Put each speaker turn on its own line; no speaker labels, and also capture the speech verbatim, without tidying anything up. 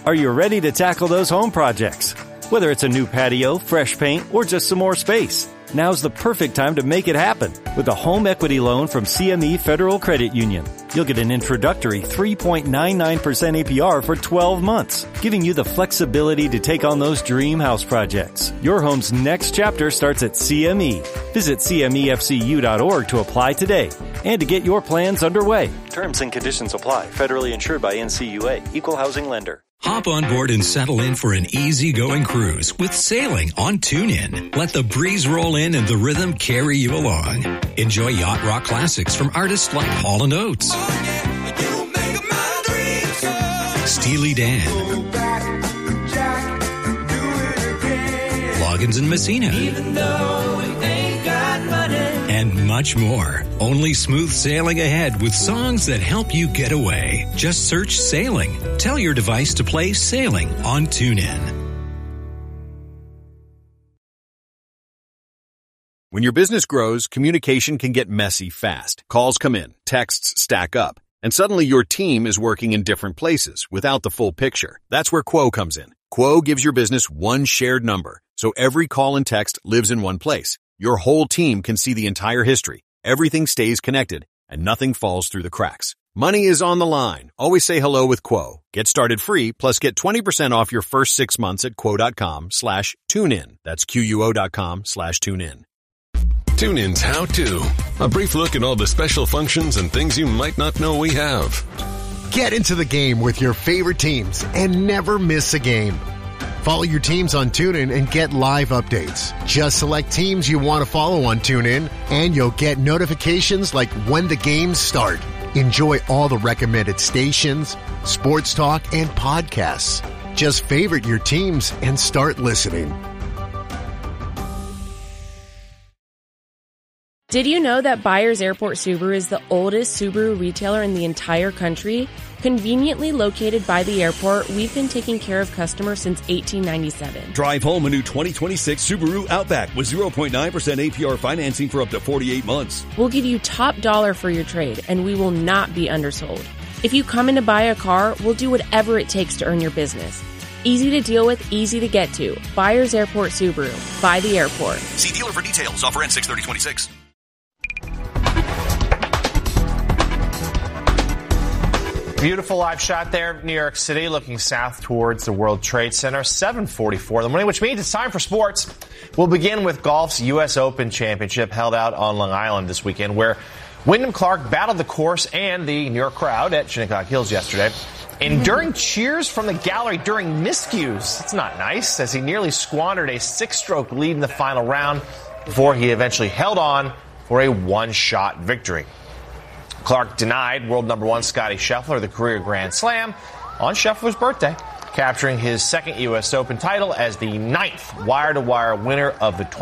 Are you ready to tackle those home projects? Whether it's a new patio, fresh paint, or just some more space, now's the perfect time to make it happen with a home equity loan from C M E Federal Credit Union. You'll get an introductory three point nine nine percent A P R for twelve months, giving you the flexibility to take on those dream house projects. Your home's next chapter starts at C M E. Visit C M E F C U dot org to apply today and to get your plans underway. Terms and conditions apply. Federally insured by N C U A. Equal housing lender.
Hop on board and settle in for an easy-going cruise with sailing on TuneIn. Let the breeze roll in and the rhythm carry you along. Enjoy yacht rock classics from artists like Hall and Oates, oh, yeah, you make my dreams so Steely Dan, Jack, Loggins and Messina, even though we ain't got money, and much more. Only smooth sailing ahead with songs that help you get away. Just search Sailing. Tell your device to play Sailing on TuneIn.
When your business grows, communication can get messy fast. Calls come in, texts stack up, and suddenly your team is working in different places without the full picture. That's where Quo comes in. Quo gives your business one shared number, so every call and text lives in one place. Your whole team can see the entire history. Everything stays connected, and nothing falls through the cracks. Money is on the line. Always say hello with Quo. Get started free, plus get twenty percent off your first six months at quo.com slash tune in. That's Q-U-O dot com slash tune in.
TuneIn's How To. A brief look at all the special functions and things you might not know we have.
Get into the game with your favorite teams and never miss a game. Follow your teams on TuneIn and get live updates. Just select teams you want to follow on TuneIn, and you'll get notifications like when the games start. Enjoy all the recommended stations, sports talk, and podcasts. Just favorite your teams and start listening.
Did you know that Byers Airport Subaru is the oldest Subaru retailer in the entire country? Conveniently located by the airport, we've been taking care of customers since eighteen ninety-seven.
Drive home a new twenty twenty-six Subaru Outback with zero point nine percent A P R financing for up to forty-eight months.
We'll give you top dollar for your trade, and we will not be undersold. If you come in to buy a car, we'll do whatever it takes to earn your business. Easy to deal with, easy to get to. Byers Airport Subaru. By the airport.
See dealer for details. Offer ends six thirty twenty-six.
Beautiful live shot there, New York City, looking south towards the World Trade Center. seven forty-four in the morning, which means it's time for sports. We'll begin with golf's U S Open Championship held out on Long Island this weekend, where Wyndham Clark battled the course and the New York crowd at Shinnecock Hills yesterday, enduring cheers from the gallery during miscues. It's not nice, as he nearly squandered a six-stroke lead in the final round before he eventually held on for a one-shot victory. Clark denied world number one Scottie Scheffler the career Grand Slam on Scheffler's birthday, capturing his second U S Open title as the ninth wire-to-wire winner of the tournament.